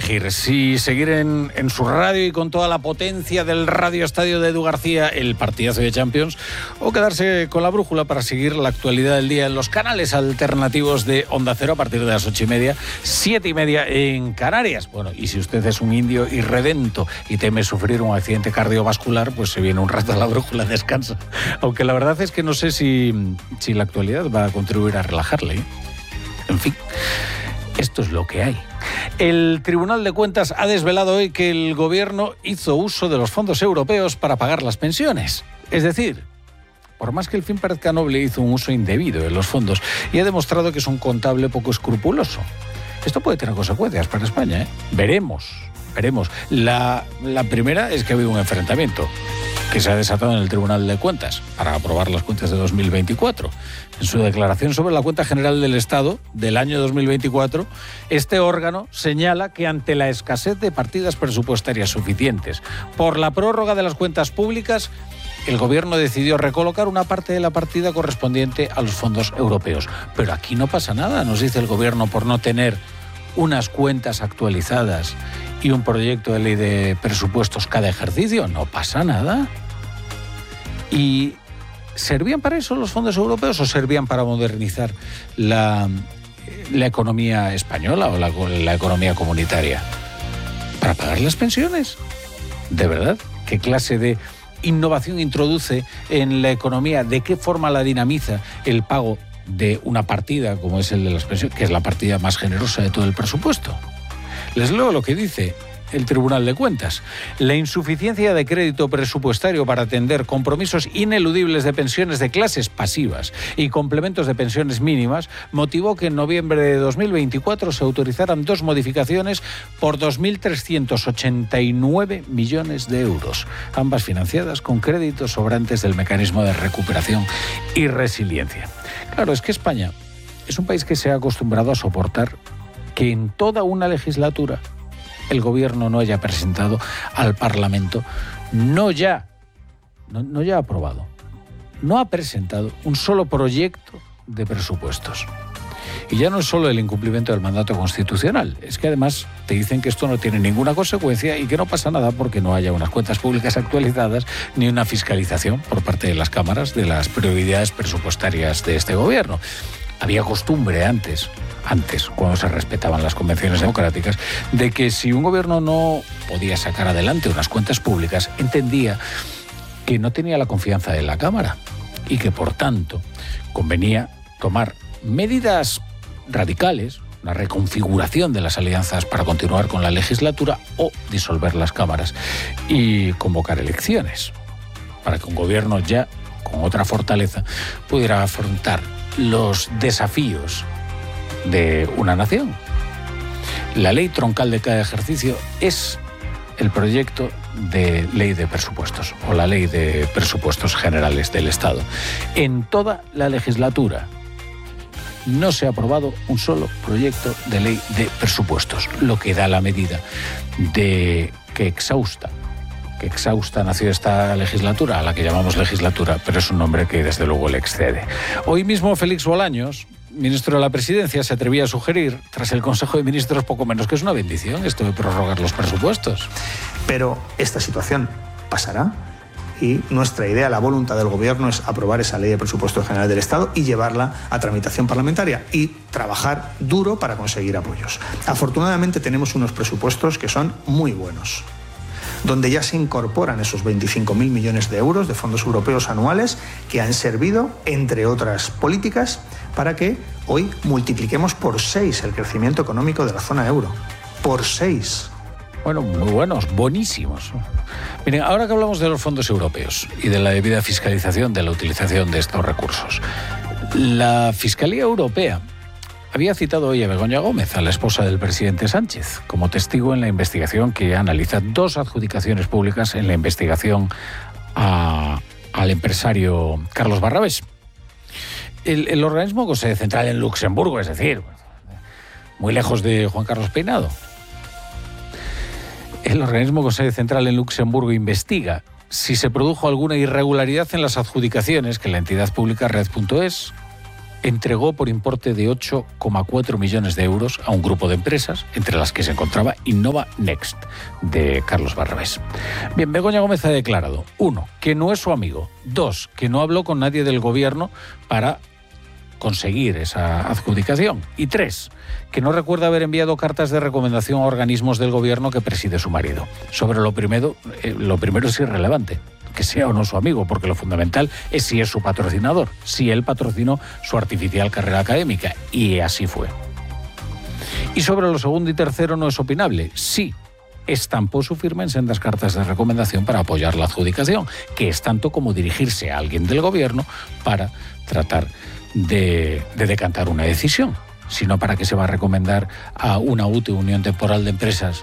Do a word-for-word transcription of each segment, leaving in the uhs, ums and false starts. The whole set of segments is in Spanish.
elegir si seguir en, en su radio y con toda la potencia del Radio Estadio de Edu García, el partidazo de Champions, o quedarse con la brújula para seguir la actualidad del día en los canales alternativos de Onda Cero a partir de las ocho y media, siete y media en Canarias. Bueno, y si usted es un indio irredento y teme sufrir un accidente cardiovascular, pues se viene un rato a la brújula, descansa. Aunque la verdad es que no sé si, si la actualidad va a contribuir a relajarle, ¿eh? En fin, esto es lo que hay. El Tribunal de Cuentas ha desvelado hoy que el gobierno hizo uso de los fondos europeos para pagar las pensiones. Es decir, por más que el fin parezca noble, hizo un uso indebido de los fondos y ha demostrado que es un contable poco escrupuloso. Esto puede tener consecuencias para España, ¿eh? Veremos, veremos. La, la primera es que ha habido un enfrentamiento que se ha desatado en el Tribunal de Cuentas para aprobar las cuentas de dos mil veinticuatro. En su declaración sobre la Cuenta General del Estado del año dos mil veinticuatro, este órgano señala que ante la escasez de partidas presupuestarias suficientes por la prórroga de las cuentas públicas, el gobierno decidió recolocar una parte de la partida correspondiente a los fondos europeos. Pero aquí no pasa nada, nos dice el gobierno, por no tener unas cuentas actualizadas y un proyecto de ley de presupuestos cada ejercicio. No pasa nada. ¿Y servían para eso los fondos europeos o servían para modernizar la, la economía española o la, la economía comunitaria? ¿Para pagar las pensiones? ¿De verdad? ¿Qué clase de innovación introduce en la economía? ¿De qué forma la dinamiza el pago de una partida como es el de las pensiones, que es la partida más generosa de todo el presupuesto? Les leo lo que dice el Tribunal de Cuentas. La insuficiencia de crédito presupuestario para atender compromisos ineludibles de pensiones de clases pasivas y complementos de pensiones mínimas motivó que en noviembre de dos mil veinticuatro se autorizaran dos modificaciones por dos mil trescientos ochenta y nueve millones de euros, ambas financiadas con créditos sobrantes del mecanismo de recuperación y resiliencia. Claro, es que España es un país que se ha acostumbrado a soportar que en toda una legislatura el gobierno no haya presentado al Parlamento, no ya, no, no ya aprobado, no ha presentado un solo proyecto de presupuestos. Y ya no es solo el incumplimiento del mandato constitucional, es que además te dicen que esto no tiene ninguna consecuencia y que no pasa nada porque no haya unas cuentas públicas actualizadas ni una fiscalización por parte de las cámaras de las prioridades presupuestarias de este gobierno. Había costumbre antes, antes, cuando se respetaban las convenciones democráticas, de que si un gobierno no podía sacar adelante unas cuentas públicas, entendía que no tenía la confianza de la Cámara y que, por tanto, convenía tomar medidas radicales, una reconfiguración de las alianzas para continuar con la legislatura o disolver las cámaras y convocar elecciones, para que un gobierno ya con otra fortaleza pudiera afrontar los desafíos de una nación. La ley troncal de cada ejercicio es el proyecto de ley de presupuestos o la ley de presupuestos generales del Estado. En toda la legislatura no se ha aprobado un solo proyecto de ley de presupuestos, lo que da la medida de que exhausta que exhausta nació esta legislatura, a la que llamamos legislatura, pero es un nombre que desde luego le excede. Hoy mismo Félix Bolaños, ministro de la Presidencia, se atrevía a sugerir, tras el Consejo de Ministros, poco menos que es una bendición esto de prorrogar los presupuestos. Pero esta situación pasará y nuestra idea, la voluntad del Gobierno es aprobar esa ley de presupuesto general del Estado y llevarla a tramitación parlamentaria y trabajar duro para conseguir apoyos. Afortunadamente tenemos unos presupuestos que son muy buenos, donde ya se incorporan esos veinticinco mil millones de euros de fondos europeos anuales que han servido, entre otras políticas, para que hoy multipliquemos por seis el crecimiento económico de la zona euro. Por seis. Bueno, muy buenos, buenísimos. Miren, ahora que hablamos de los fondos europeos y de la debida fiscalización de la utilización de estos recursos, la Fiscalía Europea había citado hoy a Begoña Gómez, a la esposa del presidente Sánchez, como testigo en la investigación que analiza dos adjudicaciones públicas en la investigación a, al empresario Carlos Barrabés. El, el organismo con sede central en Luxemburgo, es decir, muy lejos de Juan Carlos Peinado. El organismo con sede central en Luxemburgo investiga si se produjo alguna irregularidad en las adjudicaciones que la entidad pública Red punto es entregó por importe de ocho coma cuatro millones de euros a un grupo de empresas, entre las que se encontraba Innova Next, de Carlos Barrabés. Bien, Begoña Gómez ha declarado, uno, que no es su amigo, dos, que no habló con nadie del gobierno para conseguir esa adjudicación, y tres, que no recuerda haber enviado cartas de recomendación a organismos del gobierno que preside su marido. Sobre lo primero, eh, lo primero es irrelevante, que sea o no su amigo, porque lo fundamental es si es su patrocinador, si él patrocinó su artificial carrera académica, y así fue. Y sobre lo segundo y tercero no es opinable. Sí, estampó su firma en sendas cartas de recomendación para apoyar la adjudicación, que es tanto como dirigirse a alguien del gobierno para tratar de, de decantar una decisión, sino para qué se va a recomendar a una U T E, Unión Temporal de Empresas,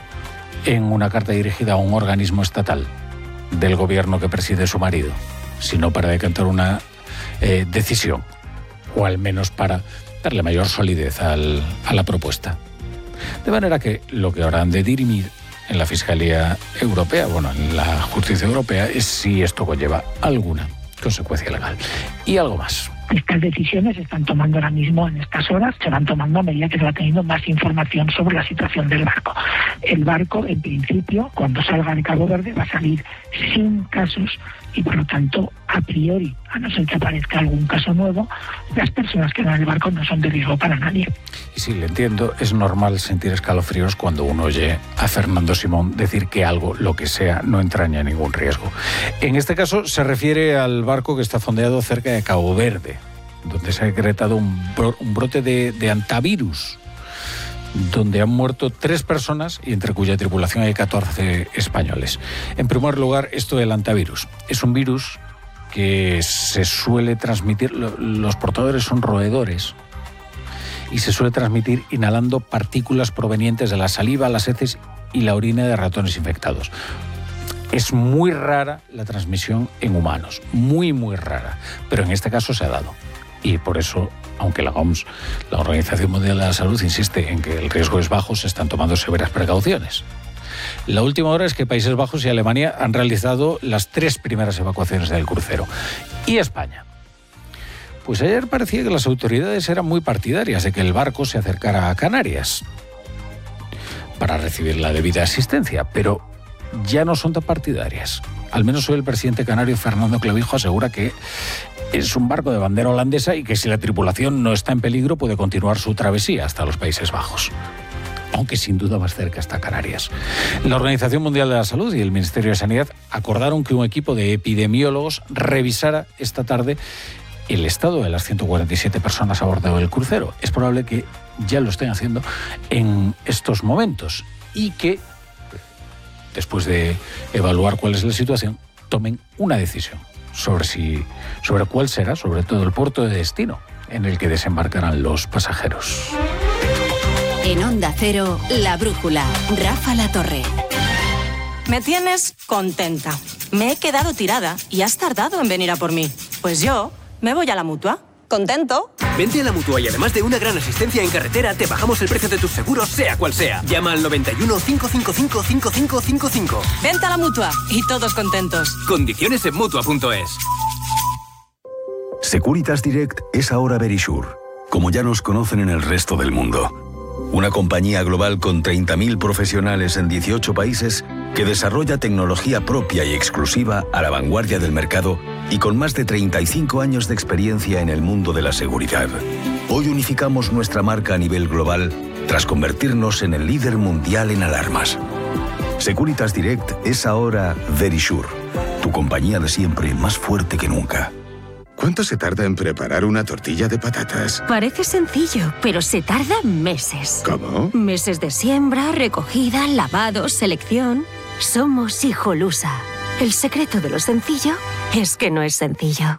en una carta dirigida a un organismo estatal del gobierno que preside su marido, sino para decantar una eh, decisión, o al menos para darle mayor solidez al, a la propuesta. De manera que lo que ahora han de dirimir en la Fiscalía Europea, bueno, en la Justicia Europea, es si esto conlleva alguna consecuencia legal. Y algo más. Estas decisiones se están tomando ahora mismo en estas horas, se van tomando a medida que se va teniendo más información sobre la situación del barco. El barco, en principio, cuando salga de Cabo Verde, va a salir sin casos y, por lo tanto, a priori, a no ser que aparezca algún caso nuevo, las personas que van en el barco no son de riesgo para nadie. Y sí, le entiendo, es normal sentir escalofríos cuando uno oye a Fernando Simón decir que algo, lo que sea, no entraña ningún riesgo. En este caso se refiere al barco que está fondeado cerca de Cabo Verde, donde se ha decretado un, bro, un brote de, de antivirus, donde han muerto tres personas y entre cuya tripulación hay catorce españoles. En primer lugar, esto del antivirus. Es un virus que se suele transmitir, los portadores son roedores, y se suele transmitir inhalando partículas provenientes de la saliva, las heces y la orina de ratones infectados. Es muy rara la transmisión en humanos, muy, muy rara, pero en este caso se ha dado. Y por eso, aunque la O M S, la Organización Mundial de la Salud, insiste en que el riesgo es bajo, se están tomando severas precauciones. La última hora es que Países Bajos y Alemania han realizado las tres primeras evacuaciones del crucero. ¿Y España? Pues ayer parecía que las autoridades eran muy partidarias de que el barco se acercara a Canarias para recibir la debida asistencia, pero ya no son tan partidarias. Al menos hoy el presidente canario, Fernando Clavijo, asegura que es un barco de bandera holandesa y que si la tripulación no está en peligro puede continuar su travesía hasta los Países Bajos, aunque sin duda más cerca está Canarias. La Organización Mundial de la Salud y el Ministerio de Sanidad acordaron que un equipo de epidemiólogos revisara esta tarde el estado de las ciento cuarenta y siete personas a bordo del crucero. Es probable que ya lo estén haciendo en estos momentos y que, después de evaluar cuál es la situación, tomen una decisión sobre si, sobre cuál será, sobre todo, el puerto de destino en el que desembarcarán los pasajeros. En Onda Cero, La Brújula, Rafa La Torre. Me tienes contenta. Me he quedado tirada y has tardado en venir a por mí. Pues yo me voy a la Mutua. ¿Contento? Vente a la Mutua y además de una gran asistencia en carretera, te bajamos el precio de tus seguros, sea cual sea. Llama al noventa y uno, cinco cinco cinco, cinco cinco cinco cinco. Vente a la Mutua y todos contentos. Condiciones en Mutua punto es. Securitas Direct es ahora Verisure, como ya nos conocen en el resto del mundo. Una compañía global con treinta mil profesionales en dieciocho países que desarrolla tecnología propia y exclusiva a la vanguardia del mercado y con más de treinta y cinco años de experiencia en el mundo de la seguridad. Hoy unificamos nuestra marca a nivel global tras convertirnos en el líder mundial en alarmas. Securitas Direct es ahora Verisure, tu compañía de siempre más fuerte que nunca. ¿Cuánto se tarda en preparar una tortilla de patatas? Parece sencillo, pero se tarda meses. ¿Cómo? Meses de siembra, recogida, lavado, selección. Somos Hijolusa. El secreto de lo sencillo es que no es sencillo.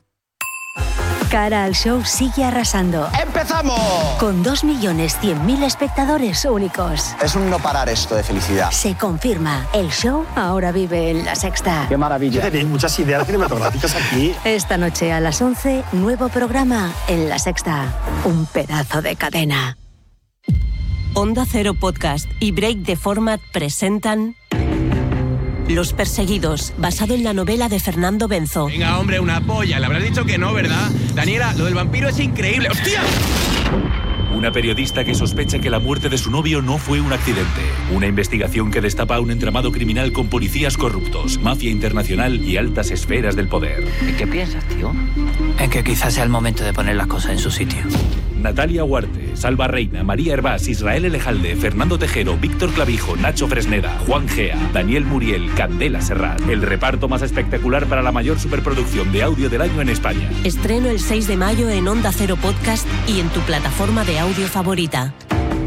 Cara al Show sigue arrasando. ¡Empezamos! Con dos millones cien mil espectadores únicos. Es un no parar esto de felicidad. Se confirma, el show ahora vive en La Sexta. ¡Qué maravilla! Tenéis muchas ideas cinematográficas aquí. Esta noche a las once, nuevo programa en La Sexta. Un pedazo de cadena. Onda Cero Podcast y Break the Format presentan Los perseguidos, basado en la novela de Fernando Benzo. Venga, hombre, una polla. Le habrás dicho que no, ¿verdad? Daniela, lo del vampiro es increíble. ¡Hostia! Una periodista que sospecha que la muerte de su novio no fue un accidente. Una investigación que destapa un entramado criminal con policías corruptos, mafia internacional y altas esferas del poder. ¿Y qué piensas, tío? En que quizás sea el momento de poner las cosas en su sitio. Natalia Huarte, Salva Reina, María Hervás, Israel Elejalde, Fernando Tejero, Víctor Clavijo, Nacho Fresneda, Juan Gea, Daniel Muriel, Candela Serrat. El reparto más espectacular para la mayor superproducción de audio del año en España. Estreno el seis de mayo en Onda Cero Podcast y en tu plataforma de audio favorita.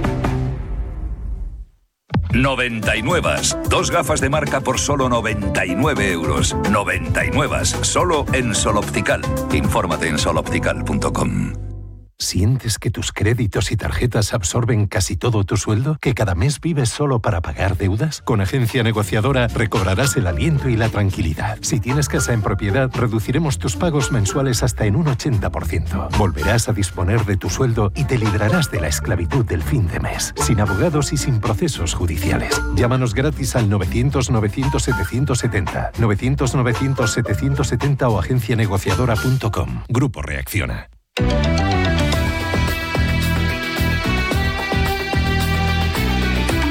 noventa y nueve. Dos gafas de marca por solo noventa y nueve euros. noventa y nueve. Solo en Sol Optical. Infórmate en sol optical punto com. ¿Sientes que tus créditos y tarjetas absorben casi todo tu sueldo? ¿Que cada mes vives solo para pagar deudas? Con Agencia Negociadora recobrarás el aliento y la tranquilidad. Si tienes casa en propiedad, reduciremos tus pagos mensuales hasta en un ochenta por ciento. Volverás a disponer de tu sueldo y te librarás de la esclavitud del fin de mes, sin abogados y sin procesos judiciales. Llámanos gratis al novecientos novecientos setecientos setenta, novecientos novecientos setecientos setenta o agencia negociadora punto com. Grupo Reacciona.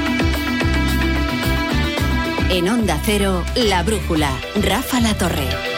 En Onda Cero, La Brújula, Rafa La Torre.